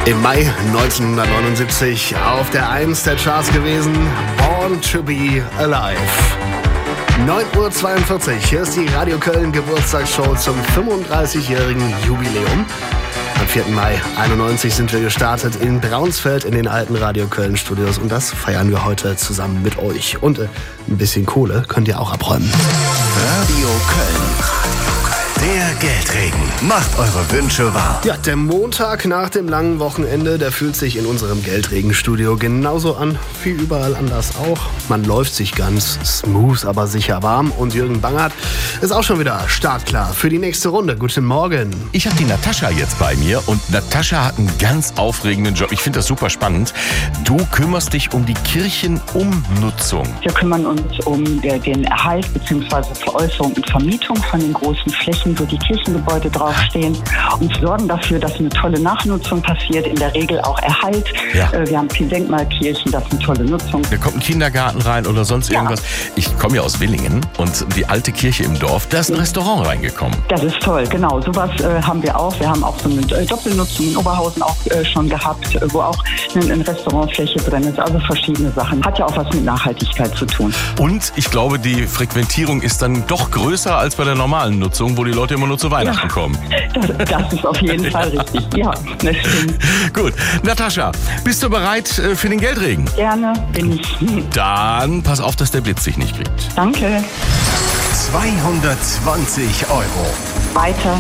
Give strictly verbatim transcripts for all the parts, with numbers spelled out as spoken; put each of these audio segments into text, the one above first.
Im Mai neunzehnhundertneunundsiebzig auf der eins der Charts gewesen, Born to be Alive. neun Uhr zweiundvierzig, hier ist die Radio Köln Geburtstagsshow zum fünfunddreißigjährigen Jubiläum. Am vierten Mai einundneunzig sind wir gestartet in Braunsfeld in den alten Radio Köln Studios und das feiern wir heute zusammen mit euch. Und äh, ein bisschen Kohle könnt ihr auch abräumen. Radio Köln. Der Geldregen macht eure Wünsche wahr. Ja, der Montag nach dem langen Wochenende, der fühlt sich in unserem Geldregenstudio genauso an wie überall anders auch. Man läuft sich ganz smooth, aber sicher warm. Und Jürgen Bangert ist auch schon wieder startklar für die nächste Runde. Guten Morgen. Ich habe die Natascha jetzt bei mir und Natascha hat einen ganz aufregenden Job. Ich finde das super spannend. Du kümmerst dich um die Kirchenumnutzung. Wir kümmern uns um den Erhalt bzw. Veräußerung und Vermietung von den großen Flächen, wo die Kirchengebäude draufstehen, und sorgen dafür, dass eine tolle Nachnutzung passiert, in der Regel auch Erhalt. Ja. Wir haben viele Denkmalkirchen, das ist eine tolle Nutzung. Da kommt ein Kindergarten rein oder sonst irgendwas. Ja. Ich komme ja aus Willingen und die alte Kirche im Dorf, da ist ein Restaurant reingekommen. Das ist toll, genau. Sowas äh, haben wir auch. Wir haben auch so eine Doppelnutzung in Oberhausen auch äh, schon gehabt, äh, wo auch eine, eine Restaurantfläche drin ist. Also verschiedene Sachen. Hat ja auch was mit Nachhaltigkeit zu tun. Und ich glaube, die Frequentierung ist dann doch größer als bei der normalen Nutzung, wo die Leute immer nur zu Weihnachten ja, kommen. Das, das ist auf jeden Fall richtig. Ja, das stimmt. Gut. Natascha, bist du bereit für den Geldregen? Gerne bin ich. Dann pass auf, dass der Blitz dich nicht kriegt. Danke. zweihundertzwanzig Euro. Weiter.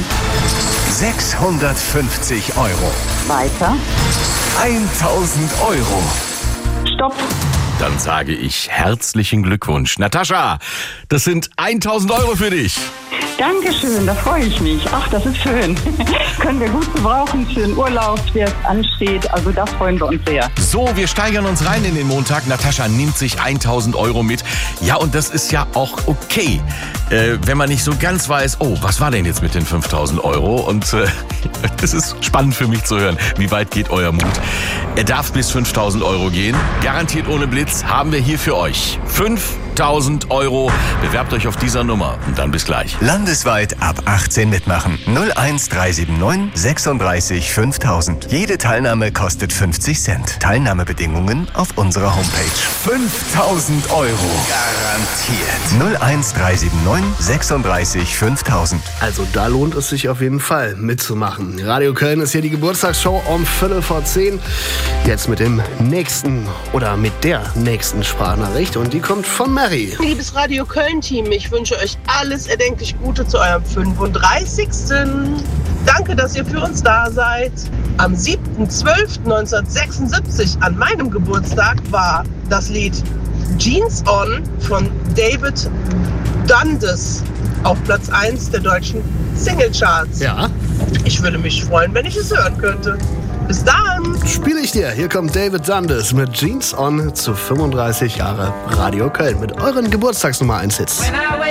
sechshundertfünfzig Euro. Weiter. eintausend Euro. Stopp. Dann sage ich herzlichen Glückwunsch. Natascha, das sind eintausend Euro für dich. Dankeschön, da freue ich mich. Ach, das ist schön. Können wir gut gebrauchen für den Urlaub, der es ansteht. Also da freuen wir uns sehr. So, wir steigern uns rein in den Montag. Natascha nimmt sich eintausend Euro mit. Ja, und das ist ja auch okay, äh, wenn man nicht so ganz weiß, oh, was war denn jetzt mit den fünftausend Euro? Und äh, das ist spannend für mich zu hören. Wie weit geht euer Mut? Er darf bis fünftausend Euro gehen. Garantiert ohne Blitz haben wir hier für euch fünftausend Euro. Bewerbt euch auf dieser Nummer und dann bis gleich. Landesweit ab achtzehn mitmachen. null eins drei sieben neun sechsunddreißig fünftausend. Jede Teilnahme kostet fünfzig Cent. Teilnahmebedingungen auf unserer Homepage. fünftausend Euro. Garantiert. null eins drei sieben neun sechsunddreißig fünftausend. Also da lohnt es sich auf jeden Fall mitzumachen. Radio Köln ist hier die Geburtstagsshow um Viertel vor zehn. Jetzt mit dem nächsten oder mit der nächsten Sprachnachricht und die kommt von Mary. Liebes Radio Köln-Team, ich wünsche euch alles erdenklich Gute zu eurem fünfunddreißigsten Danke, dass ihr für uns da seid. Am siebten zwölften neunzehnhundertsechsundsiebzig, an meinem Geburtstag, war das Lied Jeans On von David Dundas auf Platz eins der deutschen Singlecharts. Ja. Ich würde mich freuen, wenn ich es hören könnte. Bis dann! Spiele ich dir. Hier kommt David Dundas mit Jeans On zu fünfunddreißig Jahre Radio Köln mit euren Geburtstagsnummer eins Hits.